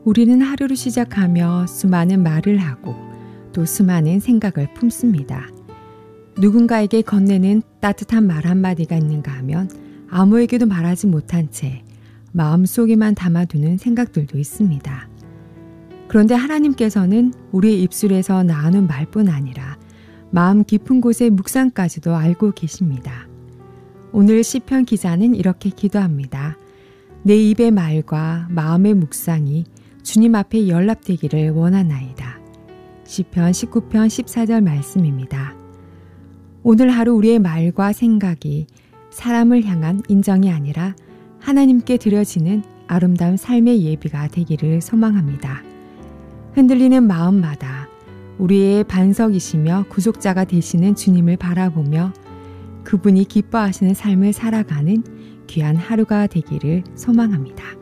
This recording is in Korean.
우리는 하루를 시작하며 수많은 말을 하고 또 수많은 생각을 품습니다. 누군가에게 건네는 따뜻한 말 한마디가 있는가 하면 아무에게도 말하지 못한 채 마음속에만 담아두는 생각들도 있습니다. 그런데 하나님께서는 우리의 입술에서 나오는 말뿐 아니라 마음 깊은 곳의 묵상까지도 알고 계십니다. 오늘 시편 기자는 이렇게 기도합니다. 내 입의 말과 마음의 묵상이 주님 앞에 연락되기를 원하나이다. 시편 19편 14절 말씀입니다. 오늘 하루 우리의 말과 생각이 사람을 향한 인정이 아니라 하나님께 드려지는 아름다운 삶의 예비가 되기를 소망합니다. 흔들리는 마음마다 우리의 반석이시며 구속자가 되시는 주님을 바라보며 그분이 기뻐하시는 삶을 살아가는 귀한 하루가 되기를 소망합니다.